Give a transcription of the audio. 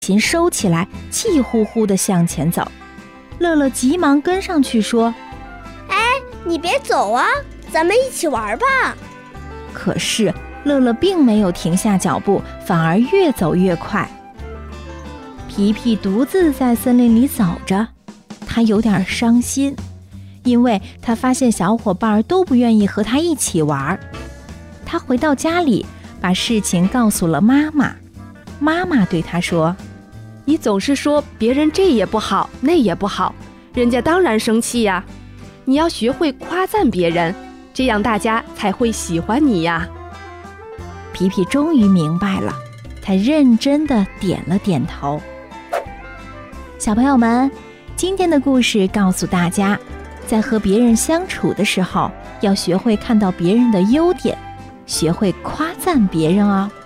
琴收起来，气呼呼地向前走。乐乐急忙跟上去说： 哎，你别走啊，咱们一起玩吧。 可是乐乐并没有停下脚步，反而越走越快。皮皮独自在森林里走着，他有点伤心，因为他发现小伙伴都不愿意和他一起玩。他回到家里，把事情告诉了妈妈。妈妈对他说： 你总是说别人这也不好那也不好，人家当然生气呀。你要学会夸赞别人，这样大家才会喜欢你呀。 皮皮终于明白了，他认真地点了点头。小朋友们，今天的故事告诉大家，在和别人相处的时候，要学会看到别人的优点，学会夸赞别人哦。